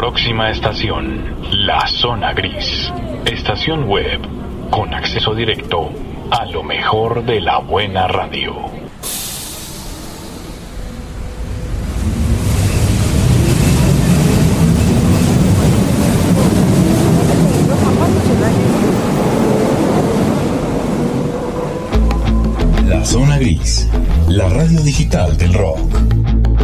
Próxima estación, La Zona Gris. Estación web con acceso directo a lo mejor de la buena radio. La Zona Gris, la radio digital del rock.